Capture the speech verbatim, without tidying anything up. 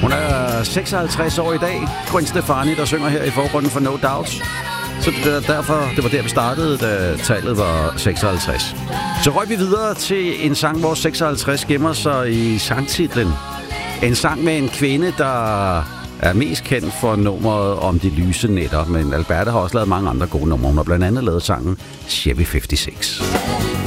Hun er seksoghalvtreds år i dag. Gwen Stefani, der synger her i forgrunden for No Doubt. Så det, er derfor, det var der, vi startede, da tallet var seksoghalvtreds. Så røg vi videre til en sang, hvor seksoghalvtreds gemmer sig i sangtitlen. En sang med en kvinde, der er mest kendt for nummeret om de lyse nætter. Men Alberta har også lavet mange andre gode numre. Hun har blandt andet lavet sangen Chevy femoghalvtreds.